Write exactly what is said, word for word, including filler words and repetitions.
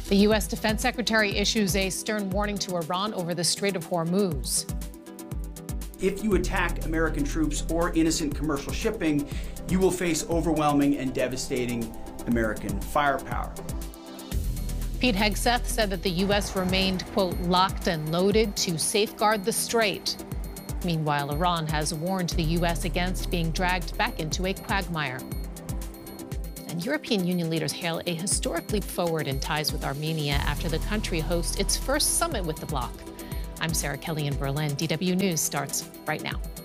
The U S Defense Secretary issues a stern warning to Iran over the Strait of Hormuz. If you attack American troops or innocent commercial shipping, you will face overwhelming and devastating American firepower. Pete Hegseth said that the U S remained, quote, locked and loaded to safeguard the strait. Meanwhile, Iran has warned the U S against being dragged back into a quagmire. And European Union leaders hail a historic leap forward in ties with Armenia after the country hosts its first summit with the bloc. I'm Sarah Kelly in Berlin. D W News starts right now.